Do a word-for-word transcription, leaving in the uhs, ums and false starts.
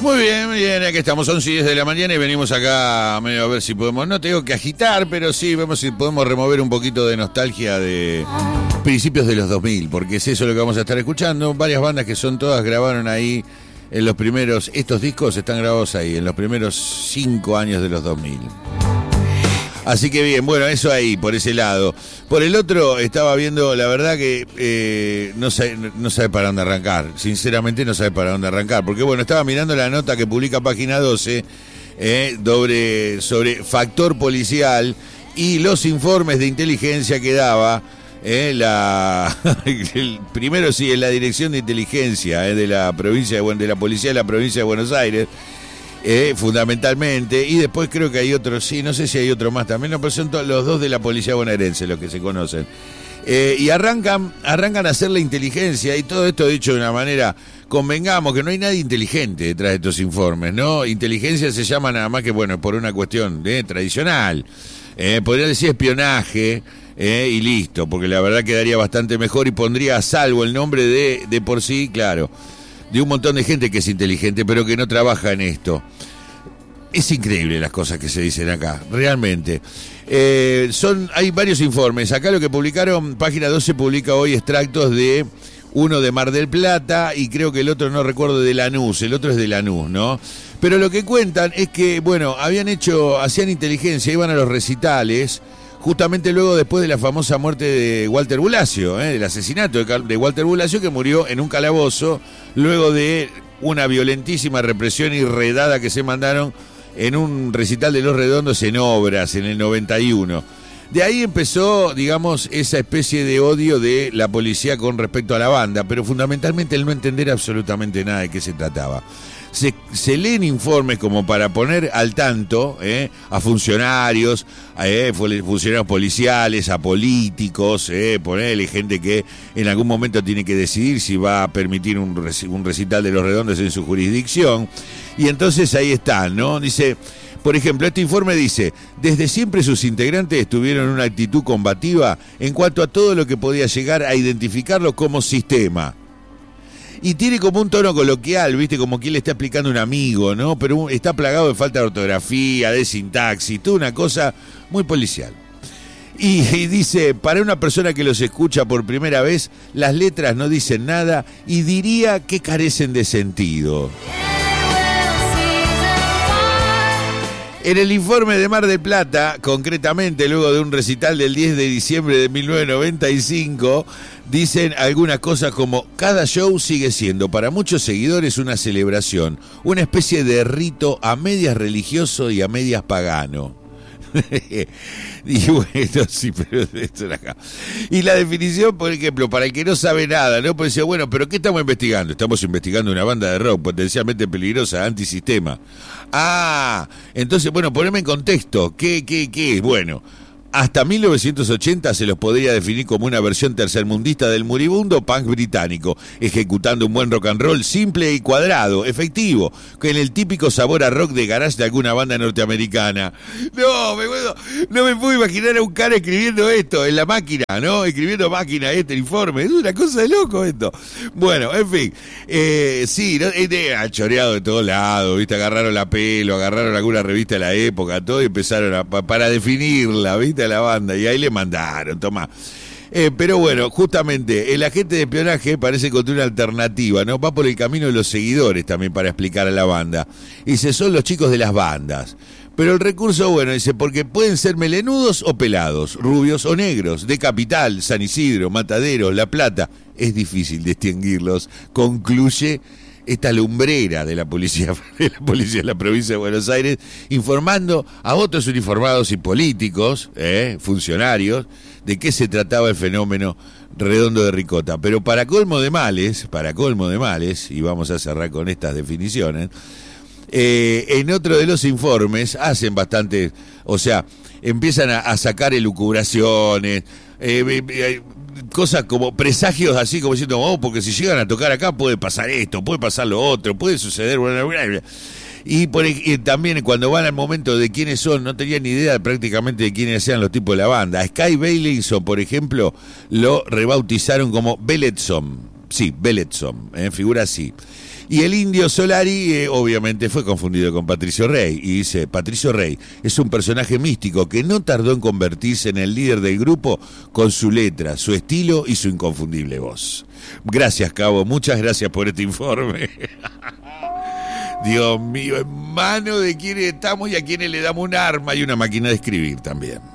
Muy bien, muy bien, aquí estamos, once y diez de la mañana y venimos acá medio a ver si podemos, no tengo que agitar, pero sí, vemos si podemos remover un poquito de nostalgia de principios de los dos mil, porque es eso lo que vamos a estar escuchando. Varias bandas que son todas grabaron ahí en los primeros, estos discos están grabados ahí, en los primeros cinco años de los dos mil. Así que bien, bueno, eso ahí, por ese lado. Por el otro, estaba viendo, la verdad que eh, no, sabe, no sabe para dónde arrancar. Sinceramente no sabe para dónde arrancar. Porque bueno, estaba mirando la nota que publica Página doce eh, sobre, sobre factor policial y los informes de inteligencia que daba eh, la el, primero sí, en la Dirección de Inteligencia eh, de la provincia de, de la Policía de la Provincia de Buenos Aires. Eh, fundamentalmente, y después creo que hay otros, sí, no sé si hay otro más también, no, pero son todos, los dos de la policía bonaerense los que se conocen. Eh, y arrancan, arrancan a hacer la inteligencia, y todo esto dicho de una manera, convengamos que no hay nadie inteligente detrás de estos informes, ¿no? Inteligencia se llama nada más que, bueno, por una cuestión eh, tradicional, eh, podría decir espionaje, eh, y listo, porque la verdad quedaría bastante mejor y pondría a salvo el nombre de, de por sí, claro, de un montón de gente que es inteligente, pero que no trabaja en esto. Es increíble las cosas que se dicen acá, realmente. Eh, son, hay varios informes. Acá lo que publicaron, Página doce publica hoy extractos de uno de Mar del Plata y creo que el otro, no recuerdo, de Lanús. El otro es de Lanús, ¿no? Pero lo que cuentan es que, bueno, habían hecho, hacían inteligencia, iban a los recitales, justamente luego después de la famosa muerte de Walter Bulacio, ¿eh? Del asesinato de, de Walter Bulacio, que murió en un calabozo luego de una violentísima represión y redada que se mandaron en un recital de Los Redondos en Obras en el noventa y uno. De ahí empezó, digamos, esa especie de odio de la policía con respecto a la banda, pero fundamentalmente el no entender absolutamente nada de qué se trataba. Se, se leen informes como para poner al tanto eh, a funcionarios, a eh, funcionarios policiales, a políticos, eh, ponerle gente que en algún momento tiene que decidir si va a permitir un, un recital de Los Redondos en su jurisdicción. Y entonces ahí está, ¿no? Dice, por ejemplo, este informe dice, desde siempre sus integrantes estuvieron en una actitud combativa en cuanto a todo lo que podía llegar a identificarlo como sistema. Y tiene como un tono coloquial, ¿viste? Como quien le está explicando a un amigo, ¿no? Pero está plagado de falta de ortografía, de sintaxis, toda una cosa muy policial. Y, y dice, para una persona que los escucha por primera vez, las letras no dicen nada y diría que carecen de sentido. En el informe de Mar del Plata, concretamente luego de un recital del diez de diciembre de mil novecientos noventa y cinco, dicen algunas cosas como: cada show sigue siendo para muchos seguidores una celebración, una especie de rito a medias religioso y a medias pagano. Y bueno, sí, pero esto era acá. Y la definición, por ejemplo, para el que no sabe nada, ¿no? Pues decía, bueno, ¿pero qué estamos investigando? Estamos investigando una banda de rock potencialmente peligrosa, antisistema. Ah, entonces, bueno, poneme en contexto. ¿Qué, qué, qué es? Bueno, hasta mil novecientos ochenta se los podría definir como una versión tercermundista del moribundo punk británico, ejecutando un buen rock and roll simple y cuadrado, efectivo, con el típico sabor a rock de garage de alguna banda norteamericana. No, me puedo, no me puedo imaginar a un cara escribiendo esto en la máquina, ¿no? Escribiendo máquina este informe, es una cosa de loco esto. Bueno, en fin, eh, sí, ¿no? Este ha choreado de todos lados, ¿viste? Agarraron la pelo, agarraron alguna revista de la época, todo, y empezaron a, para definirla, ¿viste? A la banda, y ahí le mandaron, tomá. Eh, pero bueno, justamente el agente de espionaje parece encontrar una alternativa, ¿no? Va por el camino de los seguidores también para explicar a la banda. Y dice, son los chicos de las bandas. Pero el recurso, bueno, dice, porque pueden ser melenudos o pelados, rubios o negros, de Capital, San Isidro, Mataderos, La Plata. Es difícil distinguirlos, concluye esta lumbrera de la policía de la policía de la provincia de Buenos Aires, informando a otros uniformados y políticos, eh, funcionarios, de qué se trataba el fenómeno Redondo de Ricota. Pero para colmo de males, para colmo de males, y vamos a cerrar con estas definiciones, eh, en otro de los informes hacen bastante, o sea, empiezan a, a sacar elucubraciones, eh, eh, cosas como presagios así como diciendo, oh, porque si llegan a tocar acá puede pasar esto, puede pasar lo otro, puede suceder, bla, bla, bla. Y, por, y también cuando van al momento de quiénes son, no tenían ni idea prácticamente de quiénes sean los tipos de la banda. A Sky Bailinson, por ejemplo, lo rebautizaron como Belletson, sí, Belletson, eh, figura así. Y el Indio Solari, eh, obviamente, fue confundido con Patricio Rey. Y dice, Patricio Rey es un personaje místico que no tardó en convertirse en el líder del grupo con su letra, su estilo y su inconfundible voz. Gracias, Cabo. Muchas gracias por este informe. Dios mío, en mano de quienes estamos y a quienes le damos un arma y una máquina de escribir también.